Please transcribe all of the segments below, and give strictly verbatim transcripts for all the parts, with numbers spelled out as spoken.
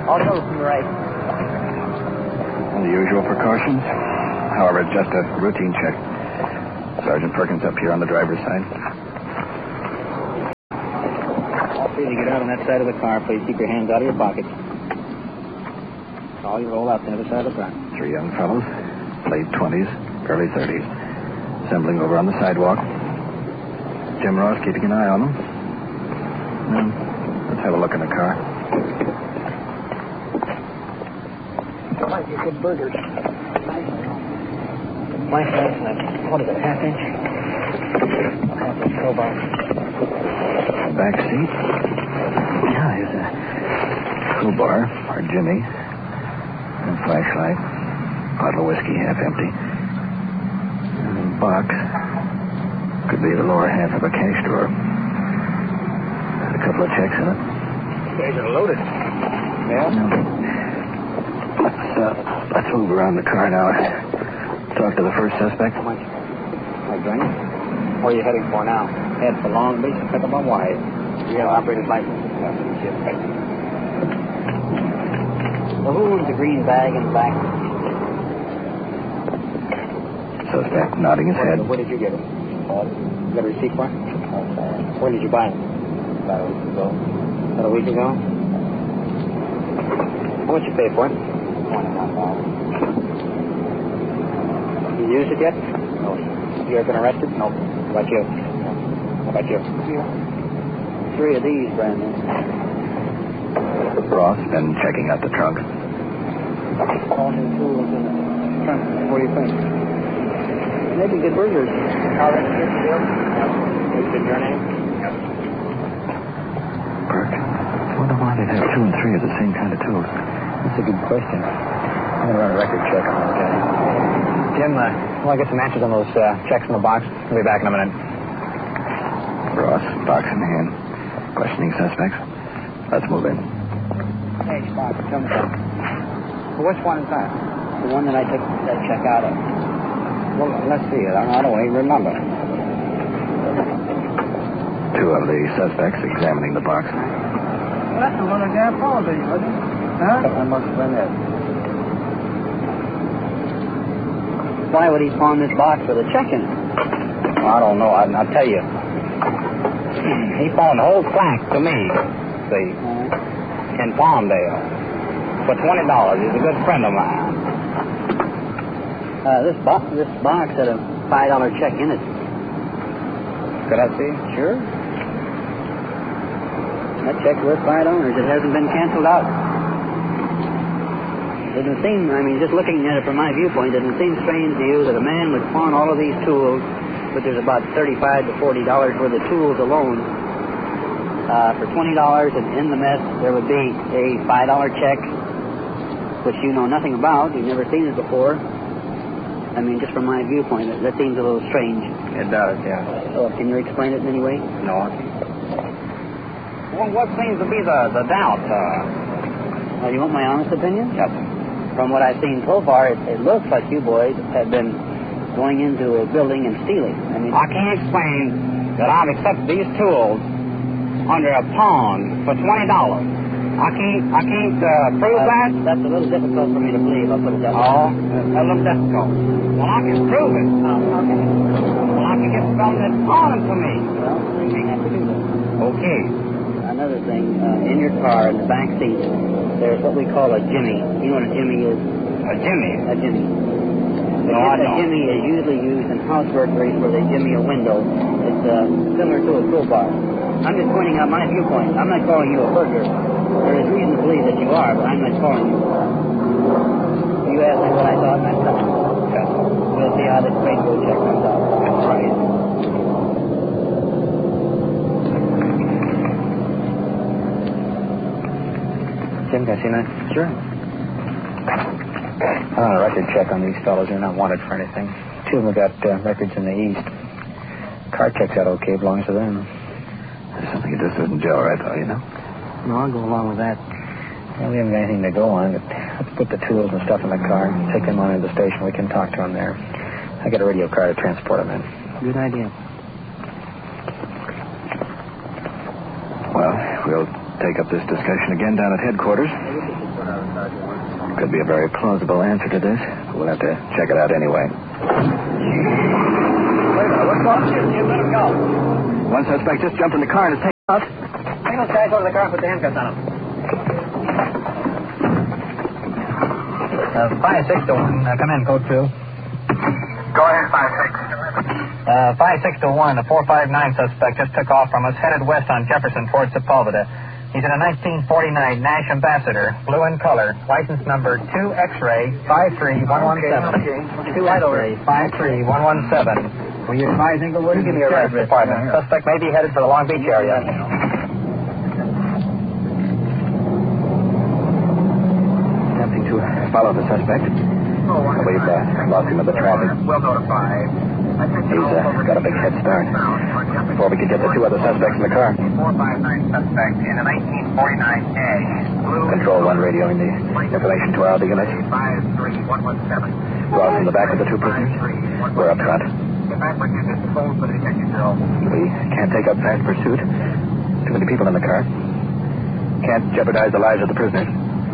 I'll go from the right. The usual precautions. However, it's just a routine check. Sergeant Perkins up here on the driver's side. Please get out on that side of the car. Please keep your hands out of your pockets. All you roll out the other side of the car. Three young fellows, late twenties, early thirties, assembling over on the sidewalk. Jim Ross keeping an eye on them. Now, let's have a look in the car. Might be good burgers. My size, what is it, half inch? Half inch crowbar. Back seat. Yeah, here's a crowbar for Jimmy. And a flashlight. Bottle of whiskey, half empty. And a box. Could be the lower half of a cash drawer. There's a couple of checks in it. These are loaded. Yeah? No. Let's, uh, let's move around the car now. Talk to the first suspect. How much? My drink? Where are you heading for now? Head for Long Beach and pick up my wife. You have operator's license? Well, who owns the green bag in the back? Suspect nodding his Where, head. where did you get it? You got a receipt for it? Where did you buy it? About a week ago. About a week ago? How much you pay for it? twenty-one dollars. You used it yet? No. You ever been arrested? No. How about you? No. How about you? Three of these, Brandon. Ross been checking out the trunk. All new tools in the trunk. What do you think? Maybe good burgers. How ready to get the bill? Is it your name? Yes. Burke, I wonder why they'd have two and three of the same kind of tools. That's a good question. I'm going to run a record check on those guys. Jim, uh, well, I get some answers on those uh, checks in the box. I'll be back in a minute. Ross, box in hand. Questioning suspects. Let's move in. Hey, box, come down. Well, which one is that? The one that I took that check out of. Well, let's see it. I don't even remember. Two of the suspects examining the box. Well, that's the one I got Paul to you, wasn't it? Huh? I must have been it. Why would he pawn this box with a check in it? Well, I don't know. I, I'll tell you. He pawned the whole sack to me, see, uh-huh. in Palmdale for twenty dollars. He's a good friend of mine. Uh, this box, this box had a five dollar check in it. Could I see? Sure. That check's worth five dollars. It hasn't been canceled out. It doesn't seem, I mean, just looking at it from my viewpoint, it doesn't seem strange to you that a man would pawn all of these tools, but there's about thirty-five to forty dollars worth of tools alone. Uh, for twenty dollars, and in the mess, there would be a five dollar check, which you know nothing about. You've never seen it before. I mean, just from my viewpoint, that, that seems a little strange. It does, yeah. So, can you explain it in any way? No, I can't. Well, what seems to be the, the doubt? Uh... Well, you want my honest opinion? Yes. From what I've seen so far, it, it looks like you boys have been going into a building and stealing. I mean, I can't explain that I've accepted these tools under a pawn for twenty dollars. I can't, I can't uh, prove uh, that. That's a little difficult for me to believe. I'll put it that way. Oh, a little difficult. Well, I can prove it. Oh, okay. Well, I can get someone that's pawned to me. Well, we may have to do that. Okay. Another thing, uh, in your car, in the back seat, there's what we call a jimmy. You know what a jimmy is? A jimmy? A jimmy. No, I a don't. jimmy is usually used in house burglaries where they jimmy a window. It's uh, similar to a crowbar. I'm just pointing out my viewpoint. I'm not calling you a burglar. There is reason to believe that you are, but I'm not calling you. You asked me what I thought, and I'm telling you. Okay. We'll see how this rainbow check comes out. That's right. Jim, can I see that? Sure. I want a record check on these fellows. They're not wanted for anything. Two of them got uh, records in the East. Car checks out okay, belongs to them. There's something that just doesn't gel right, though, you know? No, I'll go along with that. Well, we haven't got anything to go on, but let's put the tools and stuff in the car. Take them on to the station. We can talk to them there. I got a radio car to transport them in. Good idea. Well, we'll take up this discussion again down at headquarters. Could be a very plausible answer to this. We'll have to check it out anyway. What's wrong? You let him go. One suspect just jumped in the car and is taken out. Take those guys over to the car and put the handcuffs on them. Uh, five six to one. Uh, come in, code two. Go ahead, five six. Uh, five six to one. The four five nine suspect just took off from us, headed west on Jefferson towards Sepulveda. He's in a nineteen forty-nine Nash Ambassador, blue in color, license number two X-ray five three one one seven. two X-ray five three one one seven. Will you advise Inglewood? Give me a reference department. Suspect may be headed for the Long Beach area. Attempting to follow the suspect. We've uh, lost him in the traffic. We'll notify. He's uh, got a big head start. Before we could get the two other suspects in the car. four five nine suspect in a nineteen forty-nine Nash. Control one radioing the information to our other unit. five three one one seven. Go out from the back of the two prisoners. We're up front. Get back with you, Mister Foles, for the detective drill. We can't take up fast pursuit. Too many people in the car. Can't jeopardize the lives of the prisoners.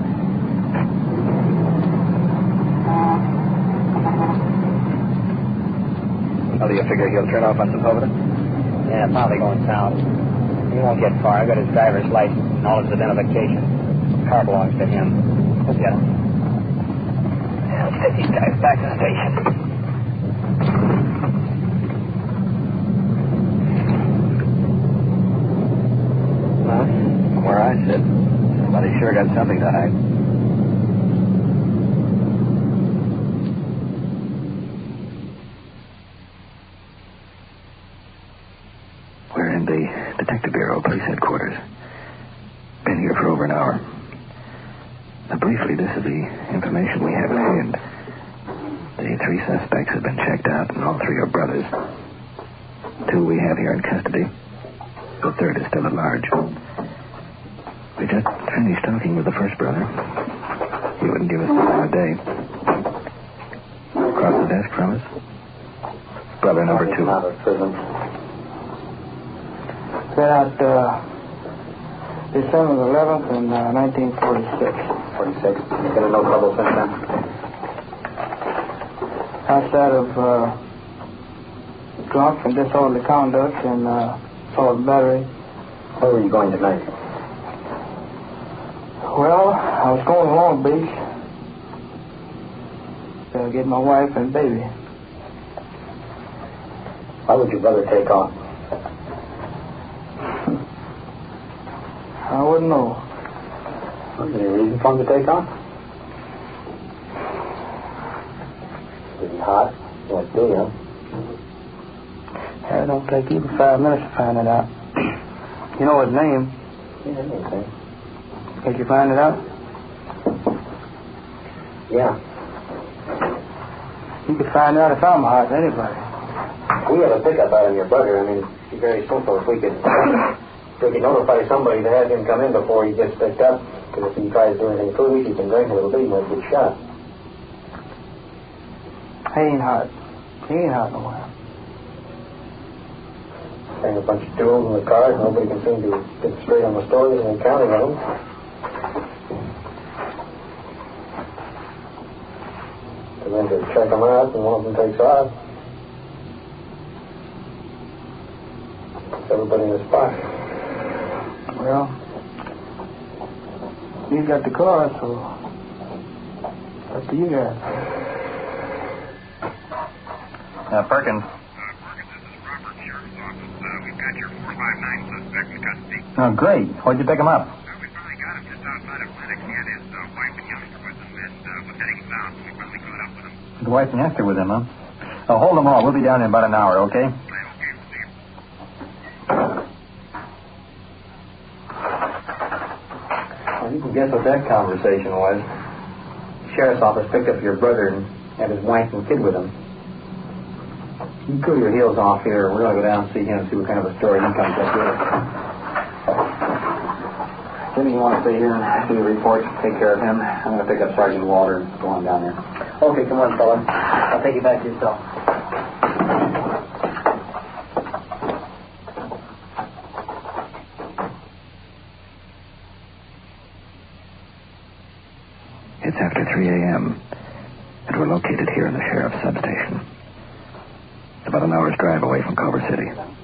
How do you figure he'll turn off on Sepulveda? Yeah, probably going south. He won't get far. I got his driver's license and all his identification. The car belongs to him. We'll get him. Yeah, let's take these guys back to the station. Well, from where I sit, somebody sure got something to hide. We're in the Detective Bureau, Police Headquarters. Been here for over an hour. Now, briefly, this is the information we have at hand. The three suspects have been checked out, and all three are brothers. Two we have here in custody. The third is still at large. We just finished talking with the first brother. He wouldn't give us the time of day. Across the desk from us, brother number two. Out of prison. Got out uh, December eleventh in uh, nineteen forty-six. forty-six. You got no trouble since then? Outside of uh, drunk and disorderly conduct and uh, assault battery. Where were you going tonight? Well, I was going to Long Beach to get my wife and baby. Why would your brother take off? I wouldn't know. Was there any reason for him to take off? Was he hot? You want to do, huh? It don't take even five minutes to find it out. You know his name. Yeah, okay. Did you find it out? Yeah. You could find out if I'm hot than anybody. We have a pickup out on your brother. I mean, it'd be very simple if we could... We could notify somebody to have him come in before he gets picked up. Because if he tries to do anything foolish, he can drink a little bit, he might get shot. He ain't hot. He ain't hot nowhere. Hang a bunch of tools in the car, nobody can seem to get straight on the stories and counting on them. And then to check them out, and one of them takes off. Everybody in the spot. Well, you got the car, so up to you guys. Uh, Perkins. Uh, Perkins, this is Robert, Sheriff's Office. Uh, we've got your four five nine suspect in custody. Oh, great. Where'd you pick him up? Uh, we finally got him just outside of Atlantic. He had his uh, wife and youngster with him, and uh, was heading south, so we finally caught up with him. His wife and youngster with him, huh? Oh, hold them all. We'll be down in about an hour, okay? Okay, okay, we'll see you. Well, you can guess what that conversation was. The sheriff's office picked up your brother and had his wife and kid with him. You cool your heels off here. We're going to go down and see him and see what kind of a story he comes up with. Jimmy, you want to stay here and do the reports, take care of him? I'm going to pick up Sergeant Walter and go on down there. Okay, come on, fella. I'll take you back to your cell. It's after three a.m., and we're located here in the sheriff's substation. It's about an hour's drive away from Culver City.